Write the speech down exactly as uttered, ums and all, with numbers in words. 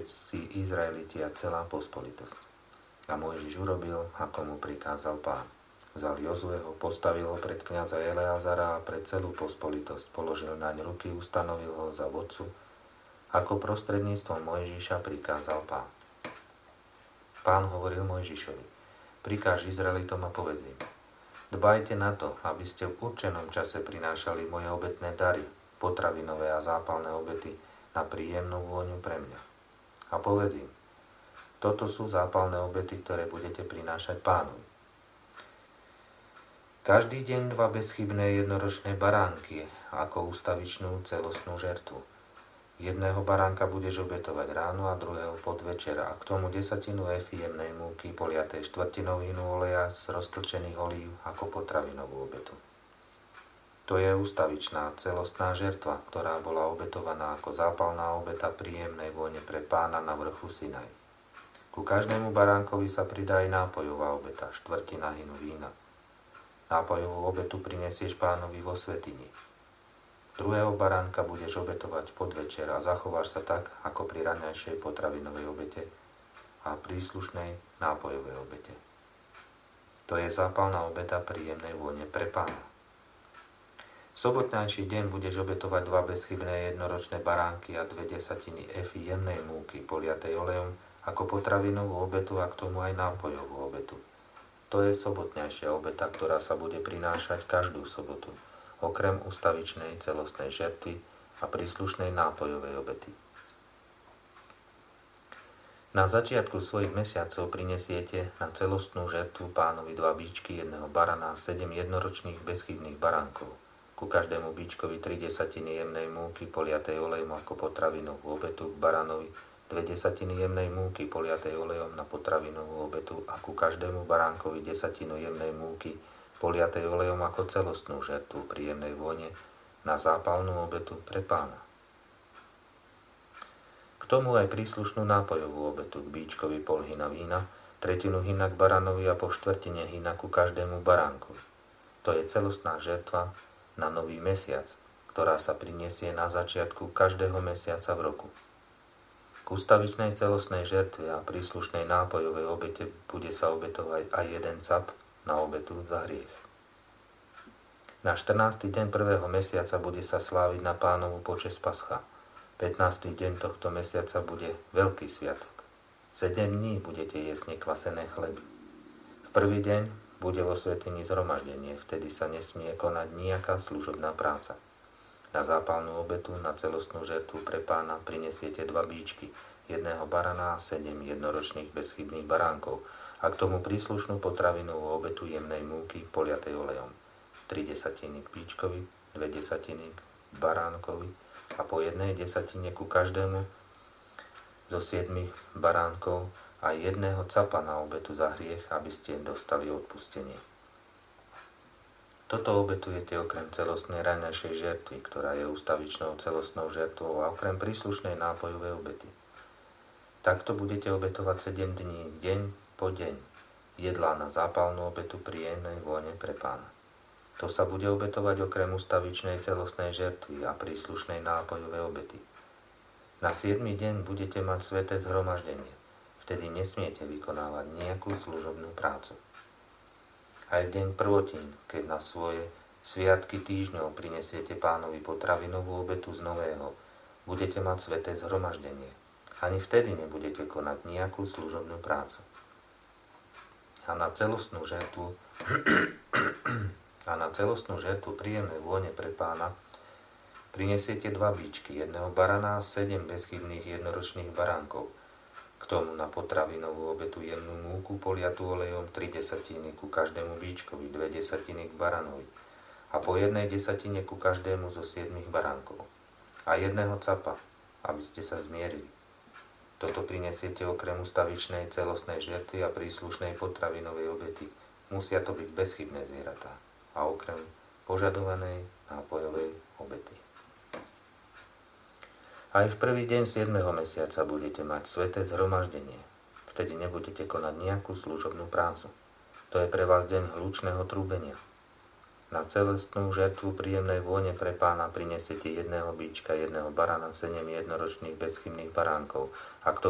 všetci Izraeliti a celá pospolitosť. A Mojžiš urobil, ako mu prikázal Pán. Vzal Jozueho, postavil ho pred kňaza Eleazara a pred celú pospolitosť, položil naň ruky, ustanovil ho za vodcu, ako prostredníctvom Mojžiša prikázal Pán. Pán hovoril Mojžišovi: prikáž Izraelitom a povedz im: dbajte na to, aby ste v určenom čase prinášali moje obetné dary, potravinové a zápalné obety na príjemnú vôňu pre mňa. A povedz im: toto sú zápalné obety, ktoré budete prinášať Pánovi. Každý deň dva bezchybné jednoročné baránky ako ústavičnú celostnú žertvu. Jedného baránka budeš obetovať ráno a druhého podvečer a k tomu desatinu efy jemnej múky poliatej štvrtinou hinu oleja z roztlčených olív ako potravinovú obetu. To je ústavičná celostná žertva, ktorá bola obetovaná ako zápalná obeta príjemnej vône pre Pána na vrchu Sinaj. Ku každému baránkovi sa pridá aj nápojová obeta, štvrtina hinu vína. Nápojovú obetu prinesieš Pánovi vo svätyni. Druhého baránka budeš obetovať podvečer a zachováš sa tak, ako pri raňajšej potravinovej obete a príslušnej nápojovej obete. To je zápalná obeta príjemnej vône pre Pána. V sobotnejší deň budeš obetovať dva bezchybné jednoročné baránky a dve desatiny efy jemnej múky poliatej olejom ako potravinovú obetu a k tomu aj nápojovú obetu. To je sobotnejšia obeta, ktorá sa bude prinášať každú sobotu, okrem ustavičnej celostnej žertvy a príslušnej nápojovej obety. Na začiatku svojich mesiacov prinesiete na celostnú žertvu Pánovi dva bíčky, jedného barana a sedem jednoročných bezchybných baránkov. Ku každému bíčkovi tri desatiny jemnej múky poliatej olejom ako potravinovú obetu, k baranovi dve desatiny jemnej múky poliatej olejom na potravinovú obetu a ku každému baránkovi desatinu jemnej múky poliatej olejom ako celostnú žertvu príjemnej vône na zápalnú obetu pre Pána. K tomu aj príslušnú nápojovú obetu, k bíčkovi pol hina vína, tretinu hina k baranovi a po štvrtine hina ku každému baránku. To je celostná žertva na nový mesiac, ktorá sa prinesie na začiatku každého mesiaca v roku. K ustavičnej celostnej žertve a príslušnej nápojovej obete bude sa obetovať aj jeden cap na obetu za hriech. Na štrnásty deň prvého mesiaca bude sa sláviť na Pánovu počesť Pascha. pätnásty deň tohto mesiaca bude veľký sviatok. sedem dní budete jesť nekvasené chleby. V prvý deň bude vo svätyni zhromaždenie, vtedy sa nesmie konať nejaká služobná práca. Na zápalnú obetu, na celostnú žertvu pre Pána prinesiete dva bíčky, jedného barana a sedem jednoročných bezchybných baránkov a k tomu príslušnú potravinovú obetu jemnej múky poliatej olejom. Tri desatiny k bíčkovi, dve desatiny k baránkovi a po jednej desatine ku každému zo siedmich baránkov a jedného capa na obetu za hriech, aby ste dostali odpustenie. Toto obetujete okrem celostnej raňajšej žertvy, ktorá je ustavičnou celostnou žertvou a okrem príslušnej nápojovej obety. Takto budete obetovať sedem dní, deň po deň, jedlá na zápalnú obetu príjemnej vône pre Pána. To sa bude obetovať okrem ustavičnej celostnej žertvy a príslušnej nápojovej obety. Na siedmy deň budete mať sväté zhromaždenie, vtedy nesmiete vykonávať nejakú služobnú prácu. Aj v deň prvotín, keď na svoje sviatky týždňov prinesiete Pánovi potravinovú obetu z nového, budete mať sväté zhromaždenie. Ani vtedy nebudete konať nejakú služobnú prácu. A na celostnú žertvu a na celostnú žertvu príjemnej vône pre Pána prinesiete dva bíčky, jedného barana a sedem bezchybných jednoročných baránkov. K tomu na potravinovú obetu jemnú múku poliatú olejom tri desatiny ku každému bíčkovi, dve desatiny k baranovi a po jednej desatine ku každému zo siedmich baránkov a jedného capa, aby ste sa zmierili. Toto prinesiete okrem ustavičnej celostnej žertvy a príslušnej potravinovej obety. Musia to byť bezchybné zvieratá a okrem požadovanej nápojovej obety. Aj v prvý deň siedmeho mesiaca budete mať sväté zhromaždenie. Vtedy nebudete konať nejakú služobnú prácu. To je pre vás deň hlučného trúbenia. Na celostnú žertvu príjemnej vône pre Pána prinesiete jedného bíčka, jedného barana, sedem jednoročných bezchybných baránkov a k tomu